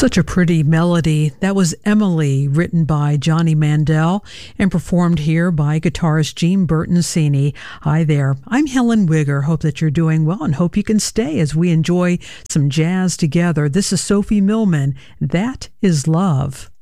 Such a pretty melody. That was Emily, written by Johnny Mandel and performed here by guitarist Gene Bertoncini. Hi there. I'm Helen Wigger. Hope that you're doing well and hope you can stay as we enjoy some jazz together. This is Sophie Millman. That is Love.